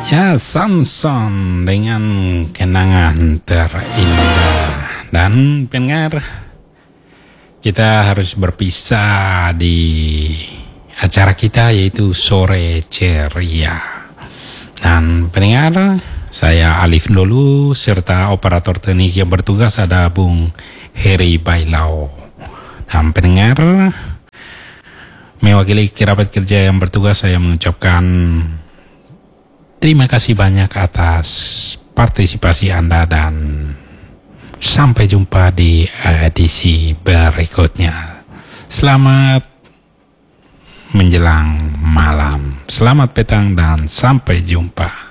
Ya, Samson dengan kenangan terindah. Dan pendengar, kita harus berpisah di acara kita yaitu Sore Ceria. Dan pendengar, saya Alif dulu serta operator teknik yang bertugas ada Bung Heri Bailau. Dan pendengar, mewakili kerabat kerja yang bertugas, saya mengucapkan terima kasih banyak atas partisipasi Anda dan sampai jumpa di edisi berikutnya. Selamat menjelang malam, selamat petang dan sampai jumpa.